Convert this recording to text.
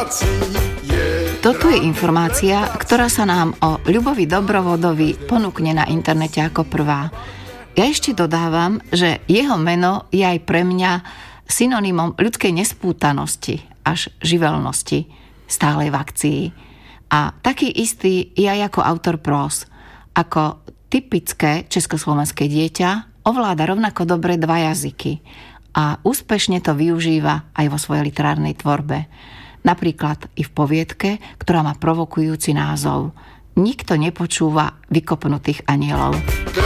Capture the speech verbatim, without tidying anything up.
Toto je informácia, ktorá sa nám o Ľubovi Dobrovodovi ponúkne na internete ako prvá. Ja ešte dodávam, že jeho meno je aj pre mňa synonymom ľudskej nespútanosti až živelnosti, stálej v akcii. A taký istý je aj ako autor prós. Ako typické československé dieťa ovláda rovnako dobre dva jazyky a úspešne to využíva aj vo svojej literárnej tvorbe. Napríklad i v poviedke, ktorá má provokujúci názov Nikto nepočúva vykopnutých anielov.